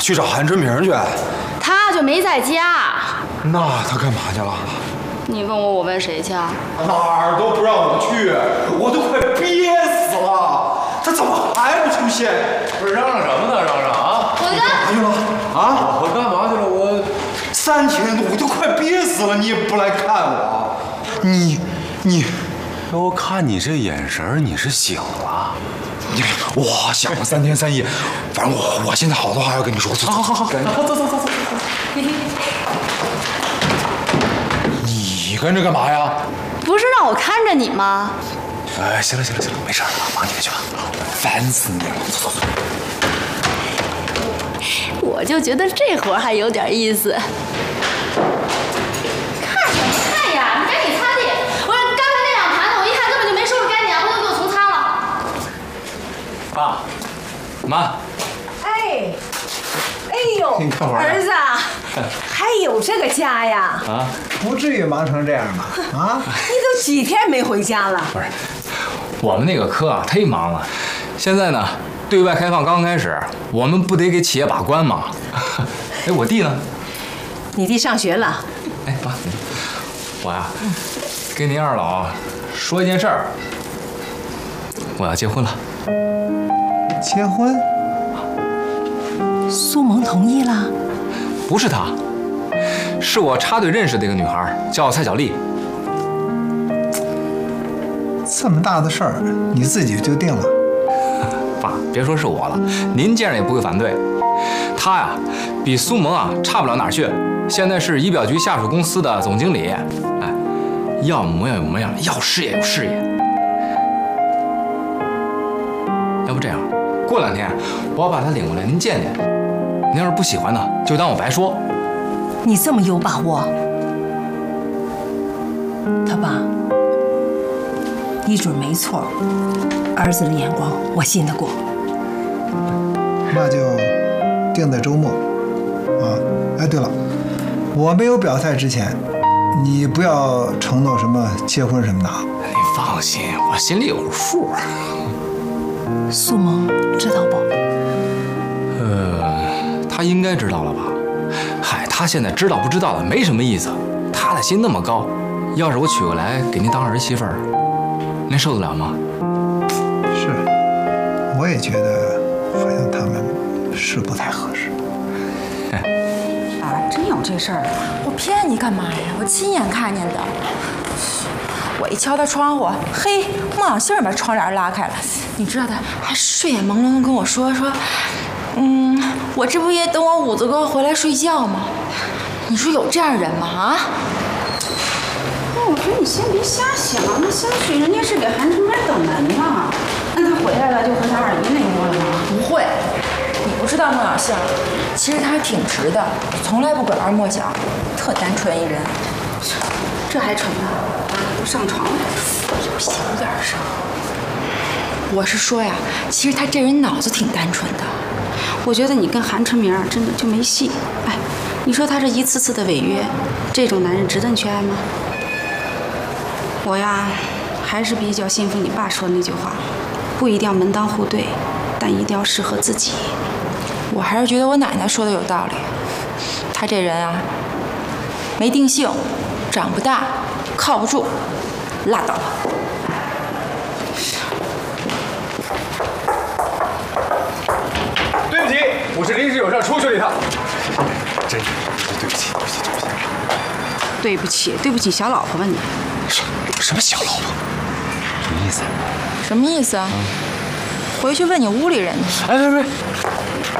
去找韩春明去。 他就没在家。 那他干嘛去了？ 你问我问谁去啊？ 哪儿都不让我去，我都快憋死了。他怎么还不出现？ 不是嚷嚷什么呢？嚷嚷啊！ 我干嘛去了？啊？ 我干嘛去了？我 3天多，我都快憋死了，你也不来看我。你， 我看你这眼神，你是醒了。 我想了3天3夜，反正我现在好多话要跟你说。好，走。你跟着干嘛呀？ 不是让我看着你吗？ 哎，行了，没事了，忙你的去吧，烦死你了。走。 我就觉得这活还有点意思。看什么看呀？你赶紧擦地！我说刚才那2盘子，我一看根本就没收拾干净，回头给我重擦了。 爸，妈， 哎呦，儿子，还有这个家呀？ 啊， 不至于忙成这样吧？啊， 你都几天没回家了？ 不是，我们那个科啊忒忙了，现在呢对外开放刚开始，我们不得给企业把关吗？哎，我弟呢？ 你弟上学了。 哎，妈，我呀，跟您2老说一件事儿，我要结婚了。 结婚？ 苏萌同意了？ 不是她，是我插队认识的一个女孩，叫蔡小丽。 这么大的事儿，你自己就定了？ 爸，别说是我了，您见着也不会反对。她呀，比苏萌啊差不了哪儿去，现在是仪表局下属公司的总经理。哎，要模样有模样，要事业有事业。要不这样，过2天我要把她领过来，您见见。您要是不喜欢呢，就当我白说。 你这么有把握？他爸，一准没错，儿子的眼光我信得过。 那就定在周末。啊，哎，对了，我没有表态之前，你不要承诺什么结婚什么的啊。 你放心，我心里有数。 苏萌知道不？ 他应该知道了吧？嗨，他现在知道不知道的没什么意思，他的心那么高，要是我娶过来给您当儿媳妇儿，您受得了吗？ 是，我也觉得好像他们是不太合适。 啊，真有这事儿？我骗你干嘛呀？我亲眼看见的。我一敲他窗户，嘿，莫小杏把窗帘拉开了。你知道他还睡眼朦胧地跟我说，我这不也等我五子哥回来睡觉吗？你说有这样人吗？啊？ 那我觉得你先别瞎想，那香水人家是给韩春明等门呢。那他回来了就和他二姨那屋了吗？ 不会，你不知道莫小杏，其实他挺直的，从来不拐弯抹角，特单纯一人。 这还成呢？啊，都上床了。 有心眼上。我是说呀，其实他这人脑子挺单纯的。 我觉得你跟韩春明真的就没戏。哎，你说他这一次次的违约，这种男人值得你去爱吗？我呀，还是比较信服你爸说的那句话，不一定要门当户对，但一定要适合自己。 我还是觉得我奶奶说的有道理。他这人啊，没定性，长不大，靠不住，拉倒吧。 对不起，我是临时有事出去了一趟。 真是对不起。 对不起，小老婆吧你。 什么小老婆？什么意思？ 什么意思啊？回去问你屋里人去。 哎，别，